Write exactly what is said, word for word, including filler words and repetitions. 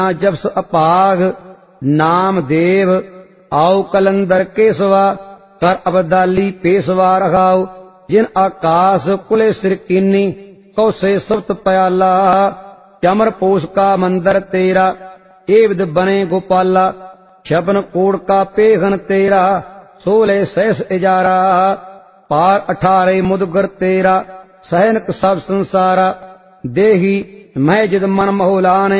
जपस अपाग नाम देव आओ कलंदर केसवा कर अबदाली पेशवा रखाओ जिन आकाश कुले सिर कीनी कौसे सप्त प्याला चमर पोष का मंदिर तेरा एवद बने गोपाला शबन कोड़ का पेघन तेरा सोलह सहस इजारा पार अठारे मुदगर तेरा सहनक सब संसारा देही मैं जिद मन मोहलाने